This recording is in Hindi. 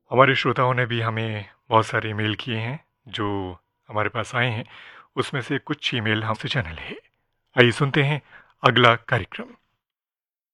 हमारे श्रोताओं ने भी हमें बहुत सारे ईमेल किए हैं जो हमारे पास आए हैं। उसमें से कुछ ईमेल हमसे चैनल है। आइए सुनते हैं अगला कार्यक्रम।